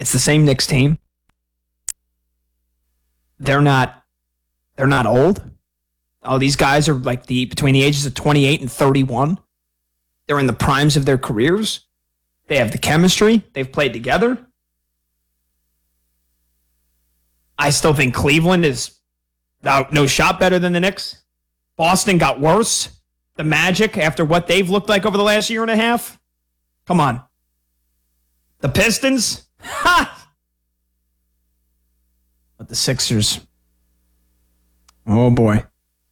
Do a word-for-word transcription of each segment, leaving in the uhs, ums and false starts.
It's the same Knicks team. They're not they're not old. Oh, these guys are like the between the ages of twenty-eight and thirty-one. They're in the primes of their careers. They have the chemistry. They've played together. I still think Cleveland is no, no shot better than the Knicks. Boston got worse. The Magic, after what they've looked like over the last year and a half. Come on. The Pistons? Ha! But the Sixers. Oh, boy.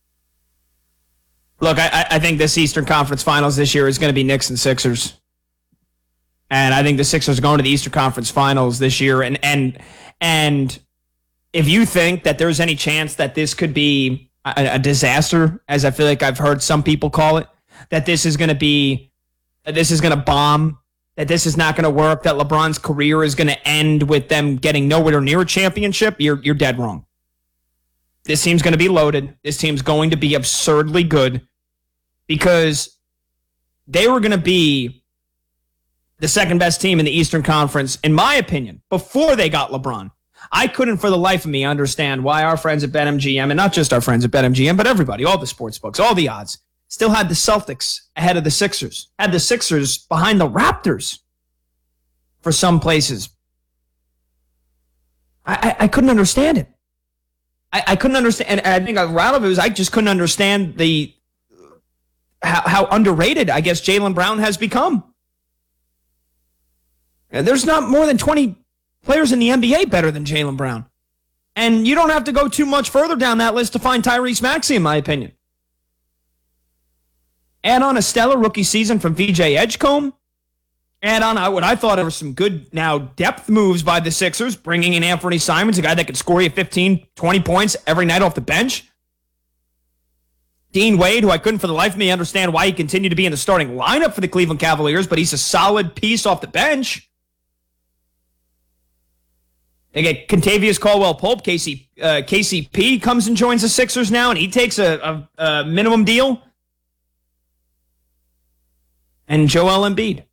Look, I, I think this Eastern Conference Finals this year is going to be Knicks and Sixers. And I think the Sixers are going to the Eastern Conference Finals this year. And and and if you think that there's any chance that this could be a, a disaster, as I feel like I've heard some people call it, that this is going to be, that this is going to bomb, that this is not going to work, that LeBron's career is going to end with them getting nowhere near a championship, you're you're dead wrong. This team's going to be loaded. This team's going to be absurdly good because they were going to be the second best team in the Eastern Conference, in my opinion, before they got LeBron. I couldn't for the life of me understand why our friends at BetMGM, and not just our friends at BetMGM, but everybody, all the sports books, all the odds, still had the Celtics ahead of the Sixers, had the Sixers behind the Raptors for some places. I, I, I couldn't understand it. I, I couldn't understand, and I think a lot of it was I just couldn't understand the how, how underrated, I guess, Jaylen Brown has become. And there's not more than twenty players in the N B A better than Jaylen Brown. And you don't have to go too much further down that list to find Tyrese Maxey, in my opinion. Add on a stellar rookie season from V J Edgecombe. Add on what I thought were some good, now, depth moves by the Sixers, bringing in Anthony Simons, a guy that could score you fifteen, twenty points every night off the bench. Dean Wade, who I couldn't for the life of me understand why he continued to be in the starting lineup for the Cleveland Cavaliers, but he's a solid piece off the bench. They get Kentavious Caldwell-Pope. K C, uh, K C P comes and joins the Sixers now, and he takes a, a, a minimum deal. And Joel Embiid.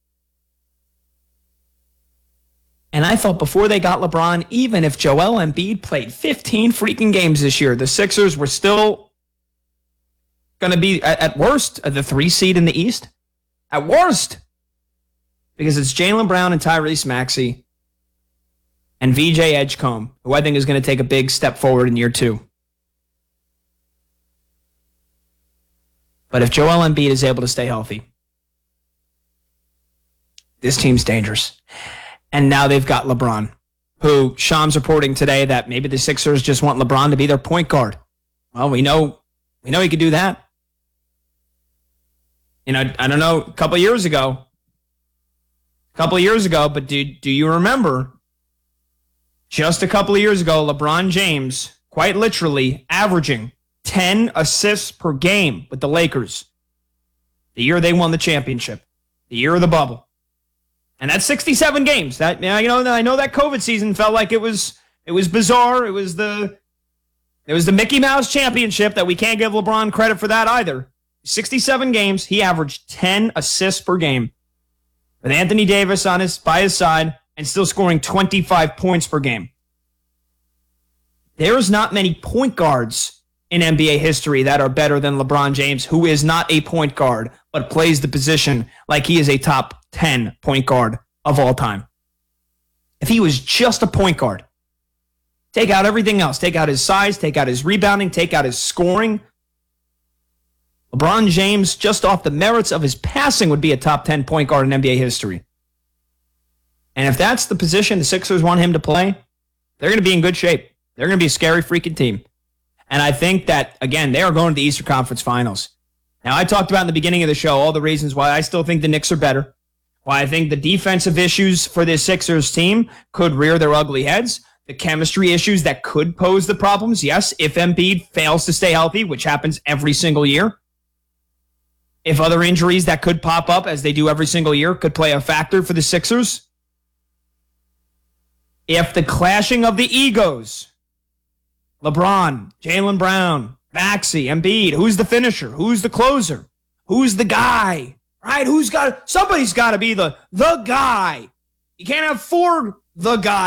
And I thought before they got LeBron, even if Joel Embiid played fifteen freaking games this year, the Sixers were still going to be, at, at worst, the three seed in the East. At worst. Because it's Jaylen Brown and Tyrese Maxey and V J Edgecombe, who I think is going to take a big step forward in year two. But if Joel Embiid is able to stay healthy, this team's dangerous. And now they've got LeBron, who Shams reporting today that maybe the Sixers just want LeBron to be their point guard. Well, we know we know he could do that. You know, I don't know, a couple of years ago, a couple of years ago, but do, do you remember just a couple of years ago, LeBron James, quite literally, averaging ten assists per game with the Lakers. The year they won the championship. The year of the bubble. And that's sixty-seven games. That, you know, I know that COVID season felt like it was it was bizarre. It was the it was the Mickey Mouse championship that we can't give LeBron credit for that either. sixty-seven games, he averaged ten assists per game. With Anthony Davis on his by his side, and still scoring twenty-five points per game. There's not many point guards in N B A history that are better than LeBron James, who is not a point guard, but plays the position like he is a top ten point guard of all time. If he was just a point guard, take out everything else, take out his size, take out his rebounding, take out his scoring, LeBron James, just off the merits of his passing, would be a top ten point guard in N B A history. And if that's the position the Sixers want him to play, they're going to be in good shape. They're going to be a scary freaking team. And I think that, again, they are going to the Eastern Conference Finals. Now, I talked about in the beginning of the show all the reasons why I still think the Knicks are better, why I think the defensive issues for this Sixers team could rear their ugly heads, the chemistry issues that could pose the problems, yes, if Embiid fails to stay healthy, which happens every single year. If other injuries that could pop up, as they do every single year, could play a factor for the Sixers. If the clashing of the egos, LeBron, Jaylen Brown, Maxey, Embiid, who's the finisher? Who's the closer? Who's the guy? Right? Who's got, somebody's got to be the, the guy. You can't have four the guys.